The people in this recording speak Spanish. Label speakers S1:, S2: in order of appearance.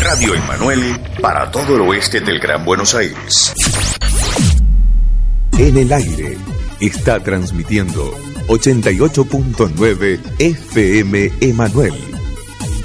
S1: Radio Emanuel para todo el oeste del Gran Buenos Aires.
S2: En el aire está transmitiendo 88.9 FM Emanuel.